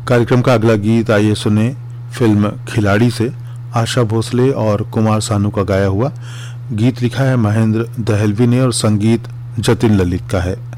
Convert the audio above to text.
कार्यक्रम का अगला गीत आइए सुने फिल्म खिलाड़ी से आशा भोसले और कुमार सानू का गाया हुआ। गीत लिखा है महेंद्र दहलवी ने और संगीत जतिन ललित का है।